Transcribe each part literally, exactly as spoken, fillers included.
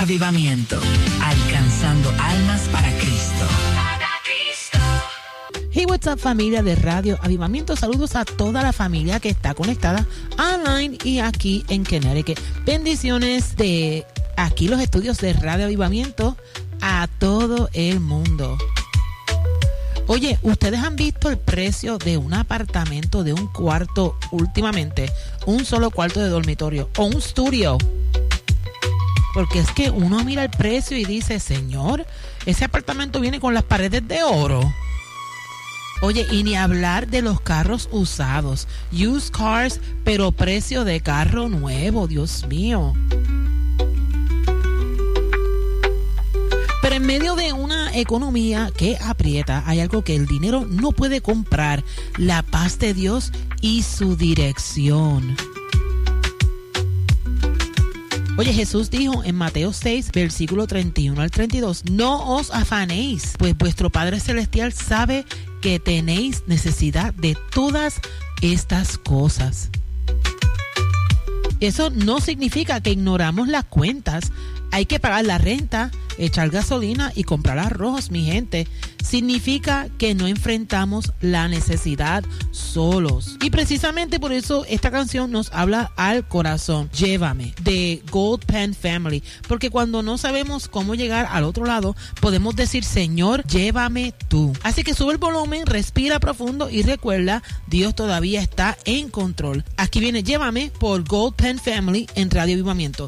Avivamiento, alcanzando almas para Cristo. Hey, what's up, familia de Radio Avivamiento. Saludos a toda la familia que está conectada online y aquí en Connecticut. Bendiciones de aquí los estudios de Radio Avivamiento a todo el mundo. Oye, ¿ustedes han visto el precio de un apartamento de un cuarto últimamente? Un solo cuarto de dormitorio o un estudio. Porque es que uno mira el precio y dice, señor, ese apartamento viene con las paredes de oro. Oye, y ni hablar de los carros usados, used cars, pero precio de carro nuevo, Dios mío. Pero en medio de una economía que aprieta, hay algo que el dinero no puede comprar: la paz de Dios y su dirección. Oye, Jesús dijo en Mateo seis, versículo treinta y uno al treinta y dos, no os afanéis, pues vuestro Padre Celestial sabe que tenéis necesidad de todas estas cosas. Eso no significa que ignoramos las cuentas. Hay que pagar la renta, echar gasolina y comprar arroz, mi gente. Significa que no enfrentamos la necesidad solos. Y precisamente por eso esta canción nos habla al corazón. Llévame, de Gold Pen Family. Porque cuando no sabemos cómo llegar al otro lado, podemos decir, Señor, llévame tú. Así que sube el volumen, respira profundo y recuerda, Dios todavía está en control. Aquí viene Llévame por Gold Pen Family en Radio Avivamiento.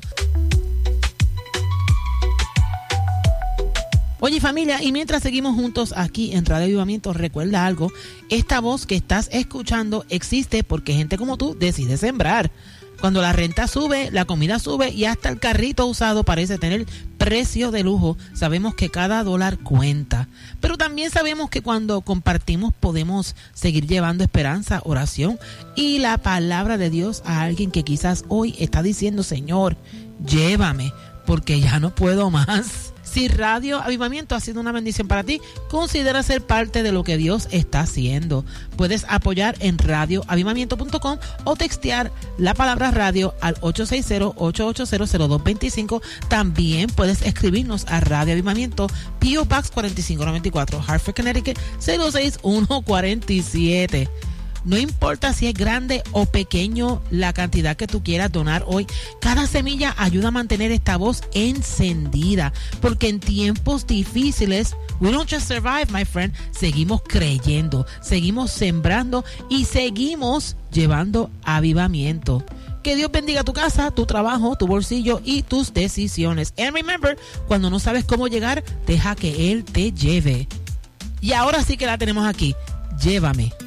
Oye, familia, y mientras seguimos juntos aquí en Radio Avivamiento, recuerda algo: esta voz que estás escuchando existe porque gente como tú decide sembrar. Cuando la renta sube, la comida sube y hasta el carrito usado parece tener precio de lujo, sabemos que cada dólar cuenta. Pero también sabemos que cuando compartimos podemos seguir llevando esperanza, oración y la palabra de Dios a alguien que quizás hoy está diciendo, Señor, llévame porque ya no puedo más. Si Radio Avivamiento ha sido una bendición para ti, considera ser parte de lo que Dios está haciendo. Puedes apoyar en radio avivamiento punto com o textear la palabra radio al ocho seis cero, ocho ocho cero, cero dos dos cinco. También puedes escribirnos a Radio Avivamiento, P O Box cuatro cinco nueve cuatro, Hartford, Connecticut cero seis uno cuatro siete. No importa si es grande o pequeño la cantidad que tú quieras donar hoy, cada semilla ayuda a mantener esta voz encendida, porque en tiempos difíciles, we don't just survive, my friend, seguimos creyendo, seguimos sembrando y seguimos llevando avivamiento. Que Dios bendiga tu casa, tu trabajo, tu bolsillo y tus decisiones. And remember, cuando no sabes cómo llegar, deja que Él te lleve. Y ahora sí que la tenemos aquí. Llévame.